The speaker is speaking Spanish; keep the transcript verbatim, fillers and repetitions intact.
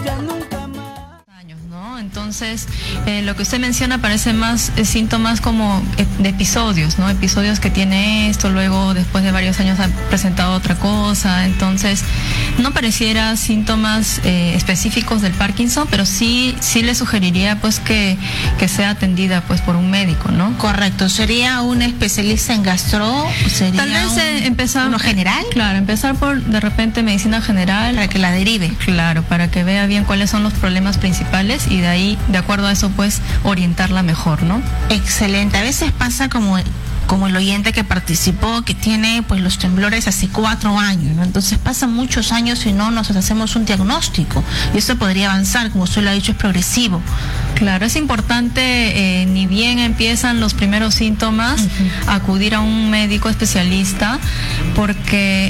Entonces, eh, lo que usted menciona parece más eh, síntomas como eh, de episodios, ¿no? Episodios que tiene esto, luego después de varios años ha presentado otra cosa. Entonces, no pareciera síntomas eh, específicos del Parkinson, pero sí sí le sugeriría pues que, que sea atendida pues por un médico, ¿no? Correcto. ¿Sería un especialista en gastro? ¿Sería Tal vez eh, un, empezar... uno general? Claro, empezar por de repente medicina general. Para que la derive. Claro, para que vea bien cuáles son los problemas principales y de ahí, de acuerdo a eso, pues orientarla mejor, ¿no? Excelente. A veces pasa como como el oyente que participó, que tiene pues los temblores hace cuatro años, ¿no? Entonces pasan muchos años y no nos hacemos un diagnóstico. Y eso podría avanzar, como usted lo ha dicho, es progresivo. Claro, es importante, eh, ni bien empiezan los primeros síntomas, uh-huh. acudir a un médico especialista, porque